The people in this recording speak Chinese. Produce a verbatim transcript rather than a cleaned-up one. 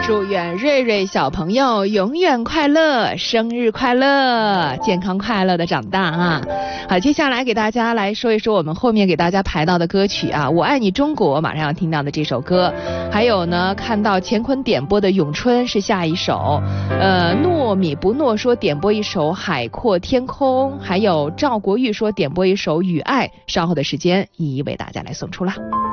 祝愿瑞瑞小朋友永远快乐，生日快乐，健康快乐的长大啊！好，接下来给大家来说一说我们后面给大家排到的歌曲啊，我爱你中国马上要听到的这首歌，还有呢，看到乾坤点播的咏春是下一首，呃，糯米不糯说点播一首海阔天空，还有赵国玉说点播一首雨爱，稍后的时间一一为大家来送出了。